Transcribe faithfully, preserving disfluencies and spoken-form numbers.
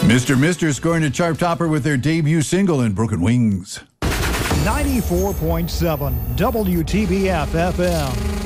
Mister Mister scoring a chart topper with their debut single in Broken Wings. ninety-four point seven W T B F F M.